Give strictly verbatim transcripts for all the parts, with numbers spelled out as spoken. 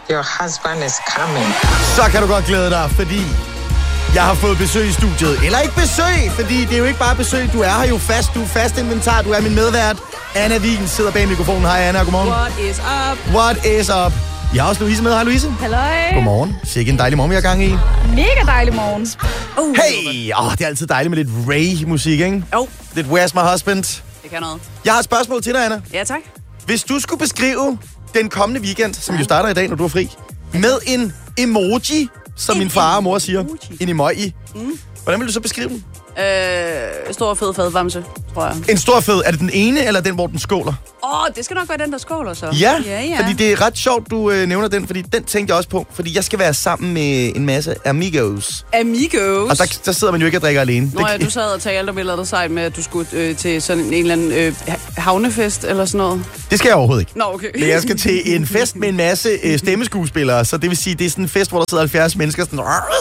Your husband is coming. Så kan du godt glæde dig, fordi jeg har fået besøg i studiet. Eller ikke besøg, fordi det er jo ikke bare besøg. Du er her jo fast. Du er fast inventar. Du er min medvært. Anna Wien sidder bag mikrofonen. Hej Anna, godmorgen. What is up? What is up? Jeg har også Louise med. Hej Louise. Halløj. Godmorgen. Sikke en dejlig morgen, vi har gang i. Mega dejlig morgen. Uh, hey! Åh, oh, det er altid dejligt med lidt Ray-musik, ikke? Jo. Lidt Where's My Husband. Det kan noget. Jeg har et spørgsmål til dig, Anna. Ja, tak. Hvis du skulle beskrive den kommende weekend, som jo starter i dag, når du er fri, med en emoji, som en min far og mor siger, emoji. En emoji. Mm. Hvordan vil du så beskrive den? Øh, stor fed fadbamse, tror jeg. En stor fed. Er det den ene, eller den, hvor den skåler? Åh, oh, det skal nok være den, der skåler så. Ja, ja, ja. fordi det er ret sjovt, du øh, nævner den, fordi den tænkte jeg også på. Fordi jeg skal være sammen med en masse amigos. Amigos? Og der, der sidder man jo ikke og drikker alene. Nå ja, du sad og talte om et eller andet sejt med, at du skulle øh, til sådan en eller anden øh, havnefest eller sådan noget. Det skal jeg overhovedet ikke. Nå, okay. Men jeg skal til en fest med en masse øh, stemmeskuespillere, så det vil sige, det er sådan en fest, hvor der sidder halvfjerds mennesker. Sådan...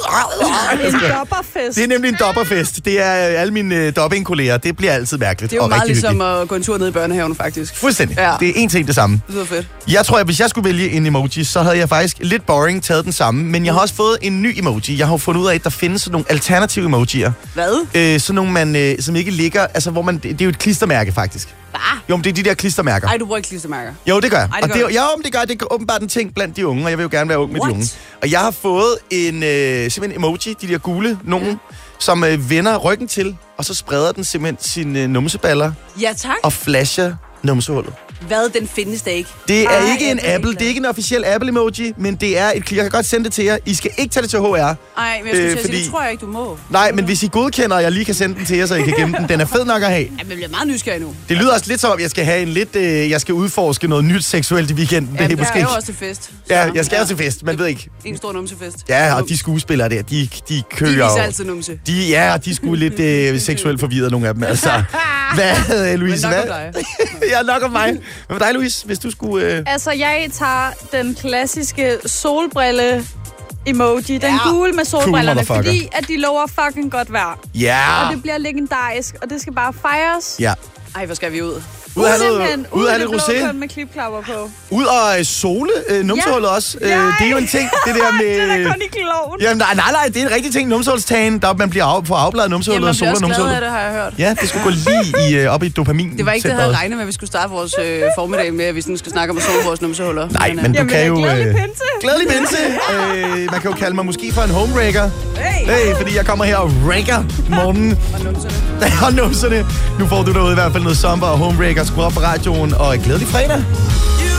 En dopperfest. Det er nemlig en dopperfest. Det er øh, alle mine øh, dobbingkolleger. Det bliver altid mærkeligt. Det er jo og meget ligesom hyggeligt. at gå en tur ned i børnehaven, faktisk. Fuldstændig. Ja. Det er en ting det samme. Det er fedt. Jeg tror, at hvis jeg skulle vælge en emoji, så havde jeg faktisk lidt boring taget den samme. Men jeg har også fået en ny emoji. Jeg har jo fundet ud af, at der findes sådan nogle alternative emojier. Hvad? Øh, sådan nogle, man, øh, som ikke ligger... Altså, hvor man... Det er jo et klistermærke, faktisk. Hvad? Jo, men det er de der klistermærker. Ej, du bruger ikke klistermærker. Jo, det gør jeg. Ej, det og gør det, du. ja, men det gør det er åbenbart en ting blandt de unge, og jeg vil jo gerne være ung med What? de unge. Og jeg har fået en øh, simpelthen emoji, de der gule, nogen, yeah. som øh, vender ryggen til, og så spreder den simpelthen sine øh, numseballer. Ja, tak. Og flasher numsehullet. Hvad? Den findes der ikke. Det er Ej, ikke en det er Apple, ikke det er ikke en officiel Apple-emoji, men det er et... Jeg kan godt sende det til jer. I skal ikke tage det til H R. Nej, men jeg skulle øh, til at fordi... sige, det tror jeg ikke, du må. Nej, men hvis I godkender, og jeg lige kan sende den til jer, så I kan gemme den. Den er fed nok at have. Ja, men jeg bliver meget nysgerrig nu. Det lyder også lidt som, at jeg skal have en lidt... Øh, jeg skal udforske noget nyt seksuelt i weekenden. Ja, det er måske jeg er jo ikke... også til fest. Så. Ja, jeg skal også til fest, man ved ikke. En stor numsefest. Ja, og de skuespillere der, de, de kører... De viser jo. altid numse. De, ja, og de er sgu lidt øh, seksuelt forvirret, nogle af dem. Altså, hvad, øh, Louise? Men nok hvad? om dig. Ja, nok om mig. Hvad med dig, Louise, hvis du skulle... Øh... Altså, jeg tager den klassiske solbrille emoji, den Ja. gule med solbrillerne, Cool, fordi at de lover fucking godt vejr. Ja! Og det bliver legendarisk, og det skal bare fejres. Ja. Ej, hvor skal vi ud? Ud af noget, Simpelthen ud af i lidt det blå rosé. kun med klipklapper på. Ud og øh, sole øh, numsehullet Ja. også. Øh, Nej. det er jo en ting, det der med... det er da kun i kloven. Jamen, nej, nej, nej, det er en rigtig ting, numsehulstagen. Der man bliver af, får afbladet numsehullet Jamen, og man bliver soler også glad af numsehullet. det, har jeg hørt. Ja, det skulle gå lige i, øh, op i dopamin. Det var ikke det, jeg havde regnet med, at vi skulle starte vores øh, formiddag med, at vi sådan skal snakke om at sole vores numsehuller. Nej, men du Jamen, kan jo... glædelig Øh, pinse. glædelig pinse. Øh, man kan jo kalde mig måske for en homewrecker. Hey! Hey, fordi jeg kommer her og wrecker morgenen. Og numserne. Og numserne. Nu får du derude i hvert fald noget sommer og homewrecker. Skru op på radioen, og glædelig fredag.